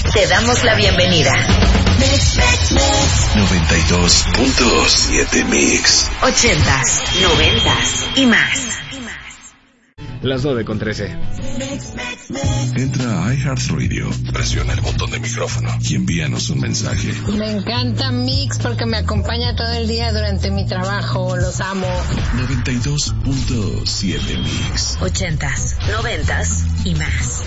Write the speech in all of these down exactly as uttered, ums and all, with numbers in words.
Te damos la bienvenida. noventa y dos punto siete Mix. Ochentas, noventas y más. Las nueve con trece. Entra a iHeartRadio, presiona el botón de micrófono y envíanos un mensaje. Me encanta Mix porque me acompaña todo el día durante mi trabajo. Los amo. noventa y dos punto siete Mix. Ochentas, noventas y más.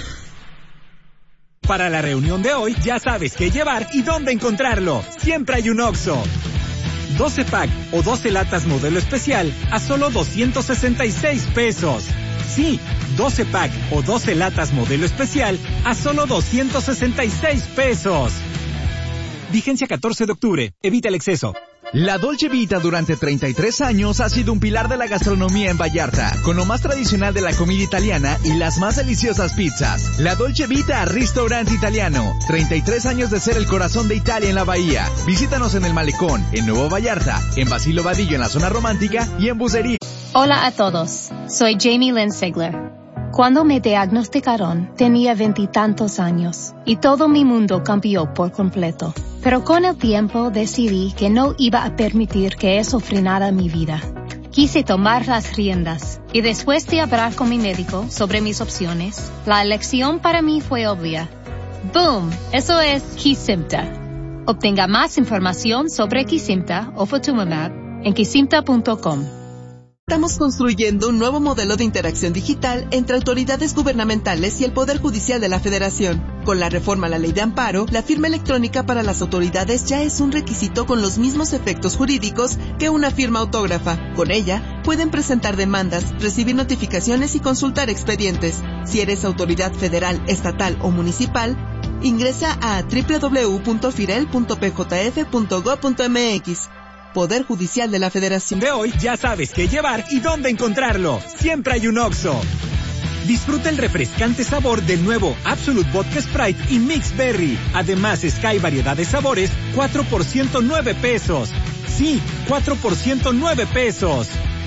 Para la reunión de hoy ya sabes qué llevar y dónde encontrarlo. Siempre hay un Oxxo. doce pack o doce latas modelo especial a solo doscientos sesenta y seis pesos. Sí, doce pack o doce latas modelo especial a solo doscientos sesenta y seis pesos. Vigencia catorce de octubre. Evita el exceso. La Dolce Vita durante treinta y tres años ha sido un pilar de la gastronomía en Vallarta, con lo más tradicional de la comida italiana y las más deliciosas pizzas. La Dolce Vita Restaurante Italiano, treinta y tres años de ser el corazón de Italia en la Bahía. Visítanos en El Malecón, en Nuevo Vallarta, en Basilio Vadillo en la zona romántica y en Bucería. Hola a todos, soy Jamie Lynn Sigler. Cuando me diagnosticaron, tenía veintitantos años y todo mi mundo cambió por completo. Pero con el tiempo decidí que no iba a permitir que eso frenara mi vida. Quise tomar las riendas y después de hablar con mi médico sobre mis opciones, la elección para mí fue obvia. ¡Boom! Eso es Kesimpta. Obtenga más información sobre Kesimpta o Ofatumumab en kesimpta punto com. Estamos construyendo un nuevo modelo de interacción digital entre autoridades gubernamentales y el Poder Judicial de la Federación. Con la reforma a la Ley de Amparo, la firma electrónica para las autoridades ya es un requisito con los mismos efectos jurídicos que una firma autógrafa. Con ella, pueden presentar demandas, recibir notificaciones y consultar expedientes. Si eres autoridad federal, estatal o municipal, ingresa a doble u doble u doble u punto firel punto p j f punto gob punto m x. Poder Judicial de la Federación. De hoy ya sabes qué llevar y dónde encontrarlo. Siempre hay un Oxxo. Disfruta el refrescante sabor del nuevo Absolute Vodka Sprite y Mix Berry. Además, Sky variedad de sabores, cuatro por ciento nueve pesos. Sí, cuatro por ciento nueve pesos.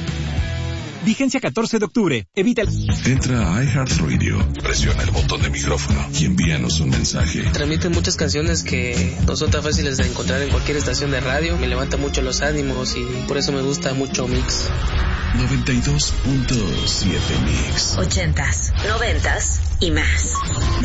Vigencia catorce de octubre. Evita el... Entra a iHeartRadio, presiona el botón de micrófono y envíanos un mensaje. Transmiten muchas canciones que no son tan fáciles de encontrar en cualquier estación de radio. Me levanta mucho los ánimos y por eso me gusta mucho Mix. noventa y dos punto siete Mix. Ochentas, noventas y más.